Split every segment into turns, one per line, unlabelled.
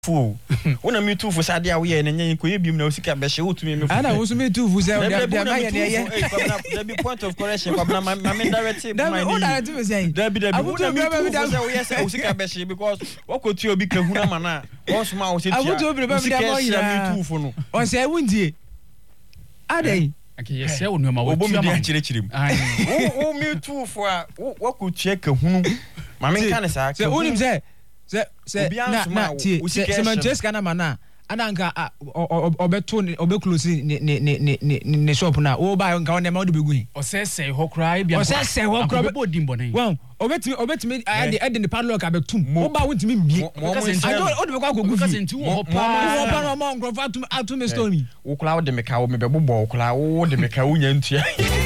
Fool. Una me too for Sadia, we and you could be no sick at Beshu to me.
And I was me too for
there be point of correction for my directive.
I do say, there be the
Beshi because what could you be Kahuna? Once more, I would do me for no. On say, wouldn't ye? Are they?
Okay, yes, no more. Oh, me too for what could check a whom? Mammy can say,
wouldn't say. Say Manchester na mana ananka obetun ne shop na wo ba nka wona ma do begun
o say ho krai bia
o say ho krai
be bodin bonen
won obetumi ade ne padlock abetum wo ba wontimi mbie o de be kwa gogu
because nti wo pa
no mo nkrofo atum stone
wo kula wo de me ka wo me be bobo wo kula wo de me ka wo nya ntua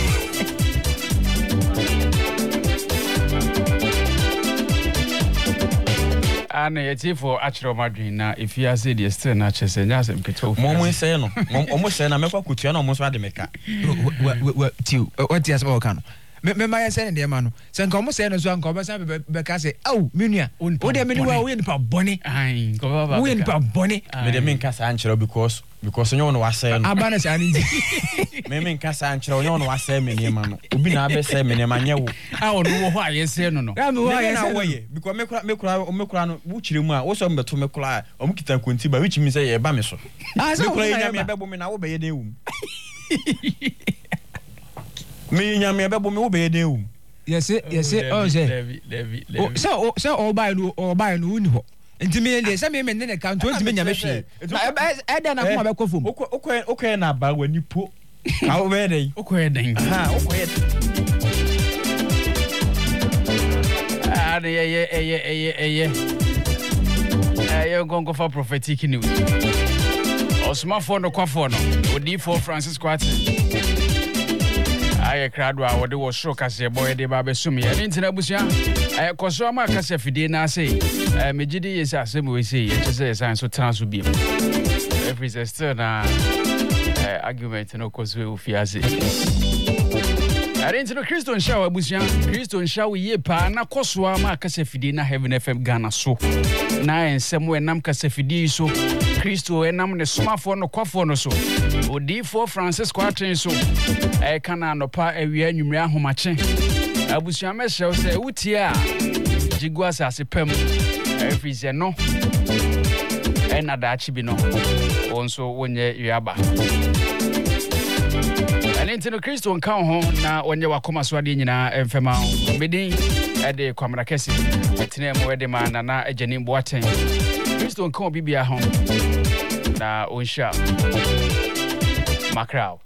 and it's for actual Madrid now. If you are said yes, still not just a yes, and Pito.
Momo say no, almost say, I make a kutia almost what they make.
What is more can? My saying, dear man, San Como say, no one covers up because say, oh, Minia, what do you mean? Win for Bonnie? I go win for Bonnie.
May the main Cassancho because no one was saying,
Abanas and
May Cassancho, no one was saying, man, Ubina say, Mania.
I don't know why you say no.
I'm away because Mekran, which you are also to Mekla, or Mukita Quinty, by which means a bamiso. I say, I'm a woman, I will be a new. Me nyame abebo me obeye den o
yes oh say so all buy no uni ho enti me dey say me ne count 20 me nyame hwe e da na ko abekọ fom
okọ na ba wani po ka o be dey
okọ den
ha okọ
ye gongo for prophetic news Osma for no kwafo no odi for Francis Kwati aye krado a wode wo soro kase boy de ba besum ye ntina busia aye koso ma kase fide na say megidi yes asem we say ye say san so transo biem every still na argument no koso we fiase arenti no Christian show busia Christian show ye pa na koso ma kase fide na Heaven FM Ghana so na ensem we nam kase fide so Christo enam ne somafo no kwafo no so odifo Francis Kwatren so kana no pa awia nwumre ahomache abusua meshew se wutie a jigua sase pam everyze no ena da achi bi no wonso wonye wiaba Alentino Christo nka ho na wonye wakoma so ade nyina emfema medin ede kwamra kese etine mo ede ma na ageni boaten Christo nka bibia ho na onsha Macrao